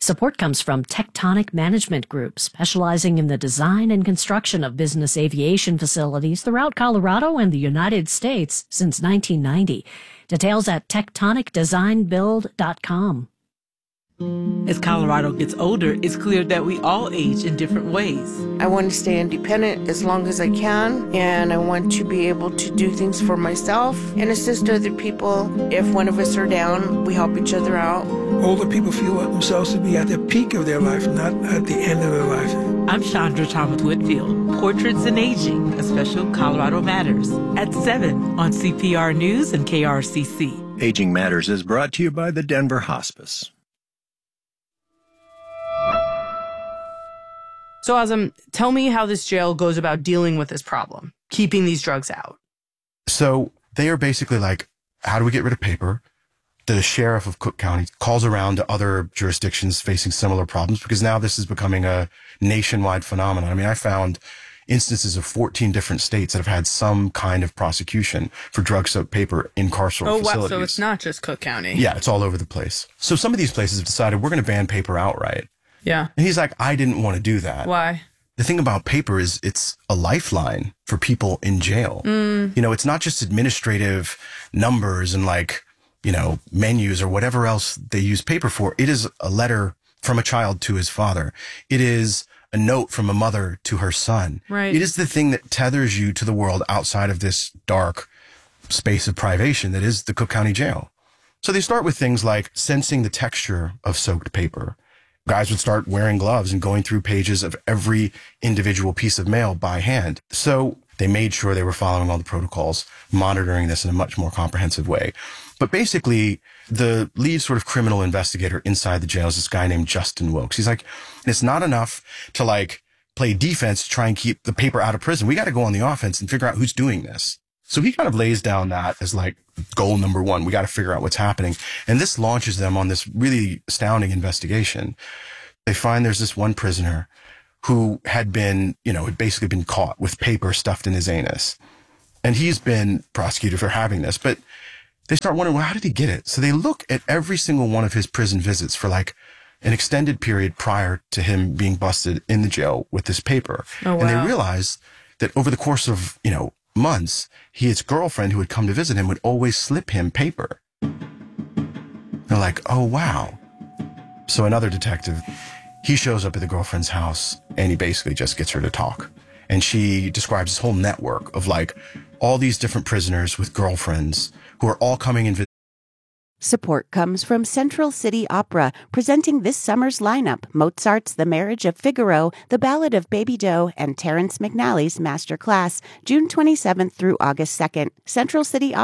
Support comes from Tectonic Management Group, specializing in the design and construction of business aviation facilities throughout Colorado and the United States since 1990. Details at tectonicdesignbuild.com. As Colorado gets older, it's clear that we all age in different ways. I want to stay independent as long as I can, and I want to be able to do things for myself and assist other people. If one of us are down, we help each other out. Older people feel themselves to be at the peak of their life, not at the end of their life. I'm Chandra Thomas Whitfield. Portraits in Aging, a special Colorado Matters, at 7 on CPR News and KRCC. Aging Matters is brought to you by the Denver Hospice. So, Azam, tell me how this jail goes about dealing with this problem, keeping these drugs out. So they are basically like, how do we get rid of paper? The sheriff of Cook County calls around to other jurisdictions facing similar problems, because now this is becoming a nationwide phenomenon. I mean, I found instances of 14 different states that have had some kind of prosecution for drug-soaked paper in carceral facilities. So it's not just Cook County. Yeah, it's all over the place. So some of these places have decided we're going to ban paper outright. Yeah. And he's like, I didn't want to do that. Why? The thing about paper is it's a lifeline for people in jail. You know, it's not just administrative numbers and like, you know, menus or whatever else they use paper for. It is a letter from a child to his father. It is a note from a mother to her son. Right. It is the thing that tethers you to the world outside of this dark space of privation that is the Cook County Jail. So they start with things like sensing the texture of soaked paper. Guys would start wearing gloves and going through pages of every individual piece of mail by hand. So they made sure they were following all the protocols, monitoring this in a much more comprehensive way. But basically, the lead sort of criminal investigator inside the jail is this guy named Justin Wilkes. He's like, it's not enough to like play defense to try and keep the paper out of prison. We got to go on the offense and figure out who's doing this. So he kind of lays down that as like goal number one. We got to figure out what's happening. And this launches them on this really astounding investigation. They find there's this one prisoner who had been, you know, had basically been caught with paper stuffed in his anus. And he's been prosecuted for having this. But they start wondering, well, how did he get it? So they look at every single one of his prison visits for like an extended period prior to him being busted in the jail with this paper. Oh, wow. And they realize that over the course of, you know, months, his girlfriend who had come to visit him would always slip him paper. They're like, oh, wow. So another detective, he shows up at the girlfriend's house and he basically just gets her to talk. And she describes this whole network of like all these different prisoners with girlfriends who are all coming and visiting. Support comes from Central City Opera, presenting this summer's lineup: Mozart's The Marriage of Figaro, The Ballad of Baby Doe, and Terrence McNally's Master Class, June 27th through August 2nd. Central City